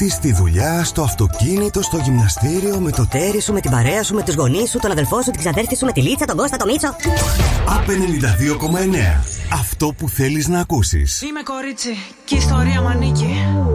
σπίτι, στη δουλειά, στο αυτοκίνητο, στο γυμναστήριο, με το τέρι σου, με την παρέα σου, με τους γονείς σου, τον αδελφό σου, την ξαδέρφη σου, με τη Λίτσα, τον Κώστα, τον Μίτσο. ΑΠ 92,9. Αυτό που θέλεις να ακούσεις. Είμαι κορίτσι και η ιστορία μ' ανήκει.